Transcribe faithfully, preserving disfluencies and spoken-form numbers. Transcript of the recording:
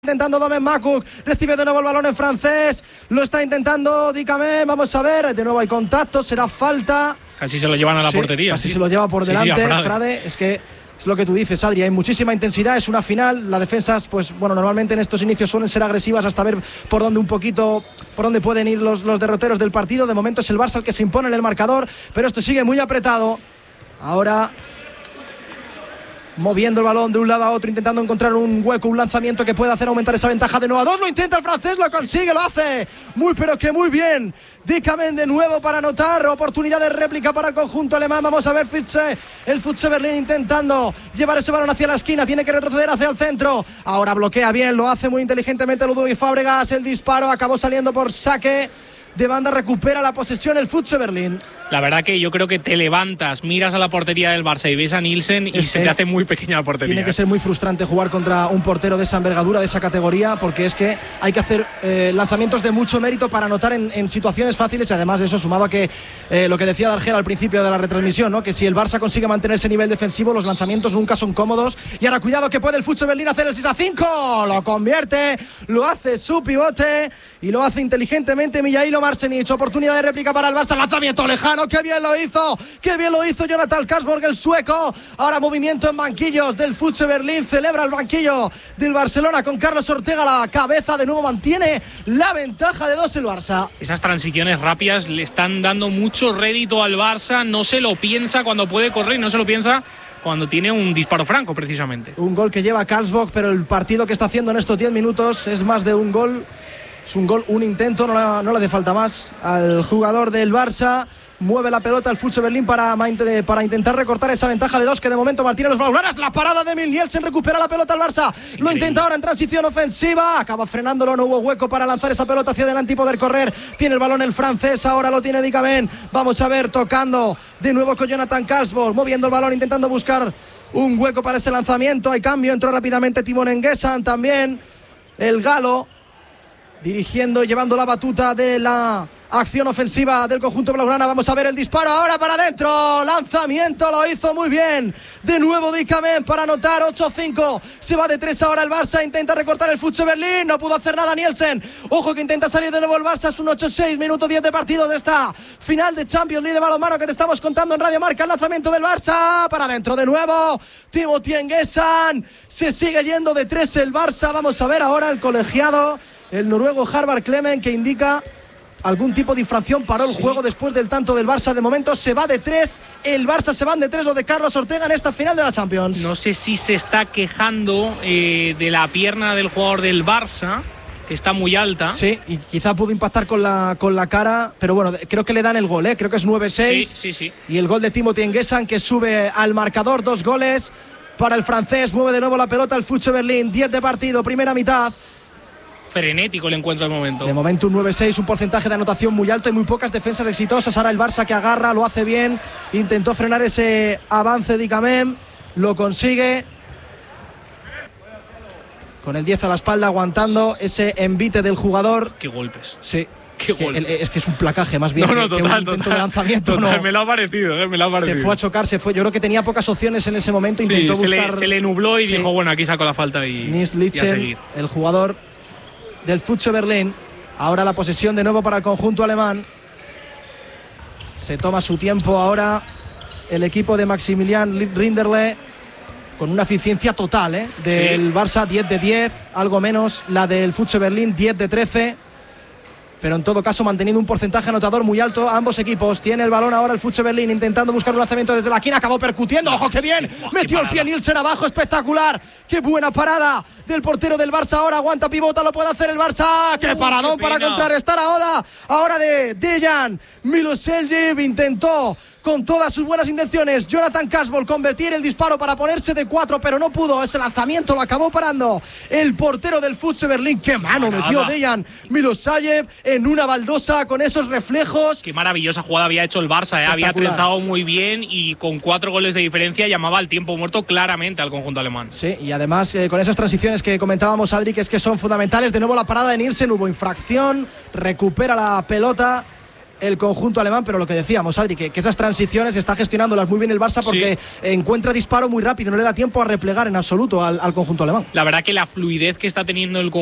Intentando Domen Makuk, recibe de nuevo el balón en francés, lo está intentando Dicamé, vamos a ver, de nuevo hay contacto, será falta. Casi se lo llevan a la sí, portería. Casi sí. se lo lleva por delante, sí, sí, Frade. Frade, es que es lo que tú dices, Adri, hay muchísima intensidad, es una final, las defensas, pues bueno, normalmente en estos inicios suelen ser agresivas hasta ver por dónde un poquito, por dónde pueden ir los, los derroteros del partido. De momento es el Barça el que se impone en el marcador, pero esto sigue muy apretado. Ahora moviendo el balón de un lado a otro, intentando encontrar un hueco, un lanzamiento que pueda hacer aumentar esa ventaja de nuevo a dos. Lo intenta el francés, lo consigue, lo hace muy pero que muy bien. Dicamé de nuevo para anotar, oportunidad de réplica para el conjunto alemán. Vamos a ver Fitze, el Futse Berlín intentando llevar ese balón hacia la esquina, tiene que retroceder hacia el centro. Ahora bloquea bien, lo hace muy inteligentemente Ludovic Fábregas, el disparo acabó saliendo por saque de banda, recupera la posesión el Futse Berlín. La verdad que yo creo que te levantas, miras a la portería del Barça y ves a Nielsen y es se te hace muy pequeña la portería. Tiene que ser muy frustrante jugar contra un portero de esa envergadura, de esa categoría, porque es que hay que hacer eh, lanzamientos de mucho mérito para anotar en, en situaciones fáciles, y además de eso sumado a que eh, lo que decía Dargel al principio de la retransmisión, ¿no? Que si el Barça consigue mantener ese nivel defensivo, los lanzamientos nunca son cómodos. Y ahora cuidado que puede el Futse Berlín hacer el seis a cinco, lo convierte, lo hace su pivote y lo hace inteligentemente Mijailo Marcenic. Oportunidad de réplica para el Barça, lanzamiento lejano, qué bien lo hizo. Qué bien lo hizo Jonathan Karsborg, el sueco. Ahora movimiento en banquillos del Futse Berlín. Celebra el banquillo del Barcelona con Carlos Ortega a la cabeza. De nuevo mantiene la ventaja de dos el Barça. Esas transiciones rápidas le están dando mucho rédito al Barça. No se lo piensa cuando puede correr y no se lo piensa cuando tiene un disparo franco, precisamente. Un gol que lleva Karsborg, pero el partido que está haciendo en estos diez minutos es más de un gol. Es un gol, un intento, no le, no le hace falta más al jugador del Barça. Mueve la pelota el Futse Berlín para, para intentar recortar esa ventaja de dos que de momento mantiene los blaugranas. La parada de Emil Nielsen, recupera la pelota al Barça. Increíble. Lo intenta ahora en transición ofensiva. Acaba frenándolo, no hubo hueco para lanzar esa pelota hacia adelante y poder correr. Tiene el balón el francés, ahora lo tiene Dicamé. Vamos a ver, tocando de nuevo con Jonathan Karsborg, moviendo el balón, intentando buscar un hueco para ese lanzamiento. Hay cambio, entró rápidamente Timon Nguessan también. El galo dirigiendo y llevando la batuta de la acción ofensiva del conjunto blaugrana. Vamos a ver el disparo ahora para adentro. Lanzamiento, lo hizo muy bien. De nuevo Dicamé para anotar. Ocho cinco. Se va de tres ahora el Barça. Intenta recortar el Futse Berlín. No pudo hacer nada Nielsen. Ojo que intenta salir de nuevo el Barça. Es un ocho seis. Minuto diez de partido de esta final de Champions League de balonmano que te estamos contando en Radio Marca. El lanzamiento del Barça para adentro de nuevo. Timothy Nguessan. Se sigue yendo de tres el Barça. Vamos a ver ahora el colegiado, el noruego Harvard Clement, que indica algún tipo de infracción. Paró el sí. juego después del tanto del Barça. De momento se va de tres. El Barça se van de tres los de Carlos Ortega en esta final de la Champions. No sé si se está quejando eh, de la pierna del jugador del Barça, que está muy alta. Sí, y quizá pudo impactar con la, con la cara, pero bueno, creo que le dan el gol, ¿eh? Creo que es nueve seis. Sí, sí, sí. Y el gol de Timothy Nguessan, que sube al marcador. Dos goles para el francés. Mueve de nuevo la pelota el Futse Berlín. diez de partido, primera mitad. Frenético el encuentro de momento. De momento un nueve seis, un porcentaje de anotación muy alto y muy pocas defensas exitosas. Ahora el Barça que agarra, lo hace bien. Intentó frenar ese avance de Dicamé, lo consigue. Con el diez a la espalda, aguantando ese envite del jugador. Qué golpes. Sí. Qué es, que, gol. el, es que es un placaje más bien no, no, que, total, que un intento total, de lanzamiento. Total, no. Me lo ha parecido, eh, me lo ha parecido. Se fue a chocar, se fue. Yo creo que tenía pocas opciones en ese momento. Intentó sí, se buscar. Le, se le nubló y sí. dijo, bueno, aquí saco la falta y, Nils y a Lichten, seguir. el jugador del Futse Berlín. Ahora la posesión de nuevo para el conjunto alemán. Se toma su tiempo ahora el equipo de Maximilian Rinderle, con una eficiencia total ¿eh? del sí. Barça, diez de diez, algo menos la del Futse Berlín, diez de trece. Pero en todo caso manteniendo un porcentaje anotador muy alto ambos equipos. Tiene el balón ahora el Futse Berlín intentando buscar un lanzamiento desde la esquina, acabó percutiendo. ¡Ojo, qué bien! Oh, metió qué el pie Nielsen abajo, espectacular. ¡Qué buena parada del portero del Barça! Ahora aguanta, pivota, lo puede hacer el Barça. ¡Qué paradón qué para contrarrestar ahora! Ahora de Dejan Milosevljev. Intentó con todas sus buenas intenciones Jonathan Karsborg convertir el disparo para ponerse de cuatro, pero no pudo. Ese lanzamiento lo acabó parando el portero del Futse Berlín. ¡Qué mano Nada. metió Dejan Milosevljev en una baldosa con esos reflejos! Qué maravillosa jugada había hecho el Barça, ¿eh? Había trenzado muy bien y con cuatro goles de diferencia llamaba al tiempo muerto claramente al conjunto alemán. Sí, y además eh, con esas transiciones que comentábamos, Adri, que es que son fundamentales. De nuevo la parada de Nielsen, hubo infracción, recupera la pelota el conjunto alemán, pero lo que decíamos, Adri, que, que esas transiciones está gestionándolas muy bien el Barça porque sí. encuentra disparo muy rápido, no le da tiempo a replegar en absoluto al, al conjunto alemán. La verdad que la fluidez que está teniendo el